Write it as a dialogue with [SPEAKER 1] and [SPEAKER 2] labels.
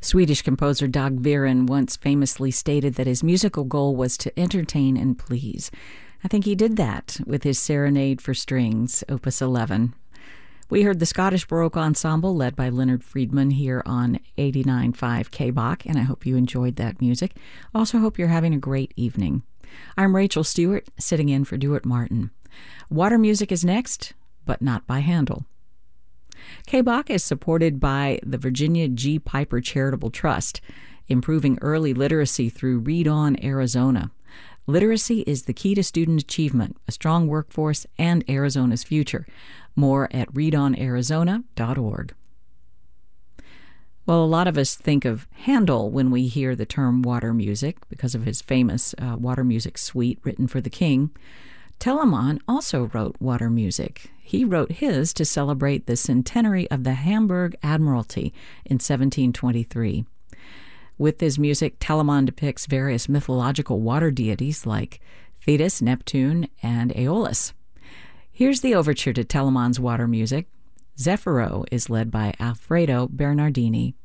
[SPEAKER 1] Swedish composer Dag Viren once famously stated that his musical goal was to entertain and please. I think he did that with his Serenade for Strings, Opus 11. We heard the Scottish Baroque Ensemble led by Leonard Friedman here on 89.5 KBach, and I hope you enjoyed that music. Also hope you're having a great evening. I'm Rachel Stewart, sitting in for Duart Martin. Water music is next, but not by Handel. KBach is supported by the Virginia G. Piper Charitable Trust, improving early literacy through Read On Arizona. Literacy is the key to student achievement, a strong workforce, and Arizona's future. More at readonarizona.org. Well, a lot of us think of Handel when we hear the term water music because of his famous water music suite written for the king. Telemann also wrote water music. He wrote his to celebrate the centenary of the Hamburg Admiralty in 1723. With his music, Telemann depicts various mythological water deities like Thetis, Neptune, and Aeolus. Here's the overture to Telemann's water music. Zeffiro is led by Alfredo Bernardini.